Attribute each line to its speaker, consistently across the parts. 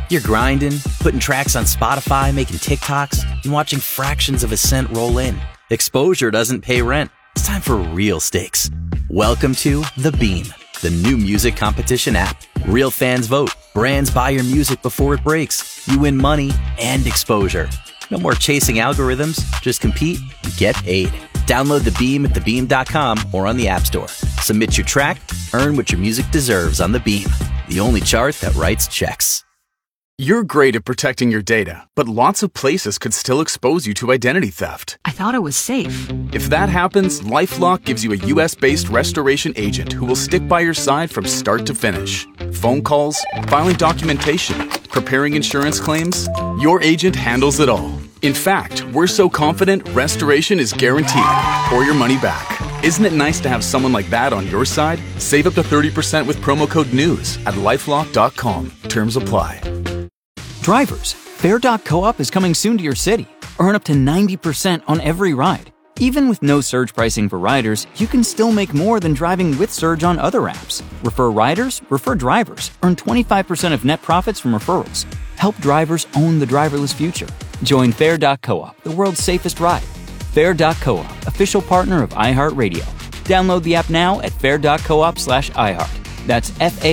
Speaker 1: You're grinding, putting tracks on Spotify, making TikToks, and watching fractions of a cent roll in. Exposure doesn't pay rent. It's time for real stakes. Welcome to The Beam, the new music competition app. Real fans vote. Brands buy your music before it breaks. You win money and exposure. No more chasing algorithms. Just compete and get paid. Download The Beam at thebeam.com or on the App Store. Submit your track, earn what your music deserves on The Beam, the only chart that writes checks.
Speaker 2: You're great at protecting your data, but lots of places could still expose you to identity theft.
Speaker 3: I thought it was safe.
Speaker 2: If that happens, LifeLock gives you a US-based restoration agent who will stick by your side from start to finish. Phone calls, filing documentation, preparing insurance claims, your agent handles it all. In fact, we're so confident restoration is guaranteed or your money back. Isn't it nice to have someone like that on your side? Save up to 30% with promo code NEWS at lifelock.com. Terms apply.
Speaker 4: Drivers, Fare.coop is coming soon to your city. Earn up to 90% on every ride. Even with no surge pricing for riders, you can still make more than driving with surge on other apps. Refer riders, refer drivers. Earn 25% of net profits from referrals. Help drivers own the driverless future. Join Fare.coop, the world's safest ride. Fare.coop, official partner of iHeartRadio. Download the app now at fare.coop/iHeart. That's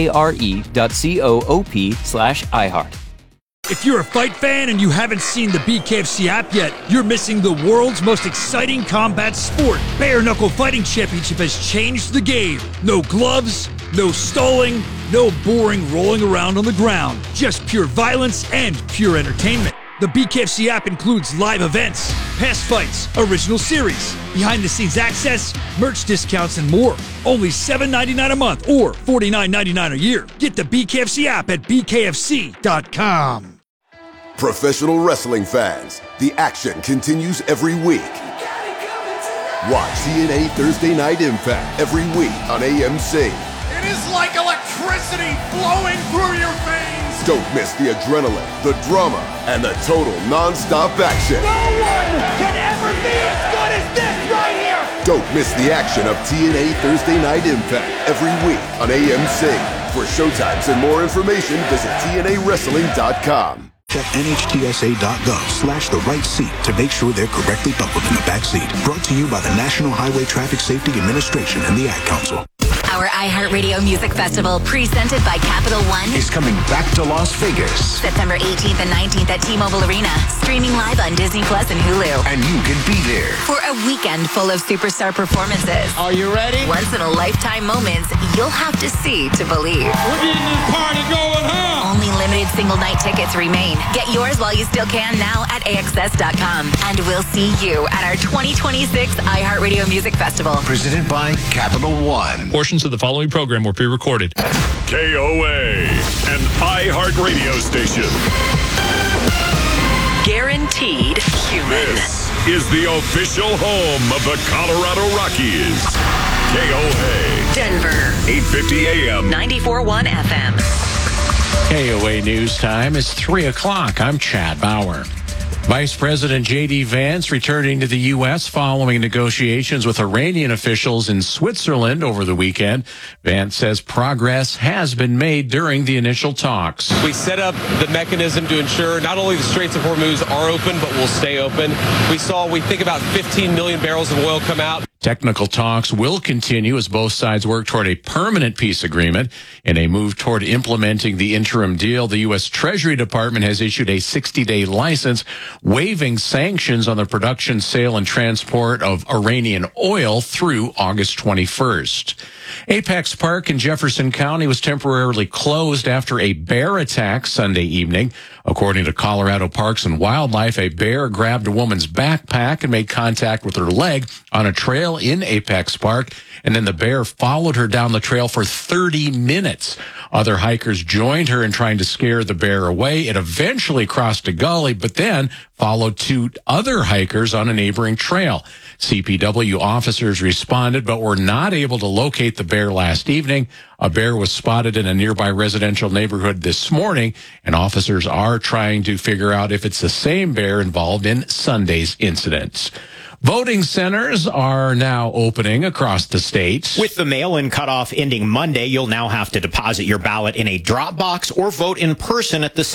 Speaker 4: FARE.coop/iHeart.
Speaker 5: If you're a fight fan and you haven't seen the BKFC app yet, you're missing the world's most exciting combat sport. Bare Knuckle Fighting Championship has changed the game. No gloves, no stalling, no boring rolling around on the ground. Just pure violence and pure entertainment. The BKFC app includes live events, past fights, original series, behind-the-scenes access, merch discounts, and more. Only $7.99 a month or $49.99 a year. Get the BKFC app at bkfc.com.
Speaker 6: Professional wrestling fans, the action continues every week. Watch TNA Thursday Night Impact every week on AMC.
Speaker 7: It is like electricity flowing through your veins.
Speaker 6: Don't miss the adrenaline, the drama, and the total non-stop action.
Speaker 7: No one can ever be as good as this right here.
Speaker 6: Don't miss the action of TNA Thursday Night Impact every week on AMC. For showtimes and more information, visit TNAWrestling.com.
Speaker 8: Check NHTSA.gov/the right seat to make sure they're correctly buckled in the back seat. Brought to you by the National Highway Traffic Safety Administration and the Ad Council.
Speaker 9: Our iHeartRadio Music Festival, presented by Capital One,
Speaker 8: is coming back to Las Vegas.
Speaker 9: September 18th and 19th at T-Mobile Arena. Streaming live on Disney Plus and Hulu.
Speaker 8: And you can be there
Speaker 9: for a weekend full of superstar performances.
Speaker 7: Are you ready?
Speaker 9: Once-in-a-lifetime moments you'll have to see to believe.
Speaker 7: We're getting this party going, huh?
Speaker 9: Only limited single-night tickets remain. Get yours while you still can now at AXS.com. And we'll see you at our 2026 iHeartRadio Music Festival.
Speaker 8: Presented by Capital One.
Speaker 10: Portions of the following program were pre-recorded.
Speaker 11: KOA, an iHeartRadio station.
Speaker 9: Guaranteed human.
Speaker 11: This is the official home of the Colorado Rockies. KOA.
Speaker 9: Denver.
Speaker 11: 850 AM.
Speaker 9: 94.1 FM.
Speaker 10: KOA News Time is 3 o'clock. I'm Chad Bauer. Vice President J.D. Vance returning to the U.S. following negotiations with Iranian officials in Switzerland over the weekend. Vance says progress has been made during the initial talks.
Speaker 12: We set up the mechanism to ensure not only the Straits of Hormuz are open, but will stay open. We think about 15 million barrels of oil come out.
Speaker 10: Technical talks will continue as both sides work toward a permanent peace agreement. In a move toward implementing the interim deal, the U.S. Treasury Department has issued a 60-day license waiving sanctions on the production, sale, and transport of Iranian oil through August 21st. Apex Park in Jefferson County was temporarily closed after a bear attack Sunday evening. According to Colorado Parks and Wildlife, a bear grabbed a woman's backpack and made contact with her leg on a trail in Apex Park, and then the bear followed her down the trail for 30 minutes. Other hikers joined her in trying to scare the bear away. It eventually crossed a gully, but then followed two other hikers on a neighboring trail. CPW officers responded, but were not able to locate the bear last evening. A bear was spotted in a nearby residential neighborhood this morning, and officers are trying to figure out if it's the same bear involved in Sunday's incidents. Voting centers are now opening across the state.
Speaker 13: With the mail-in cutoff ending Monday, you'll now have to deposit your ballot in a drop box or vote in person at the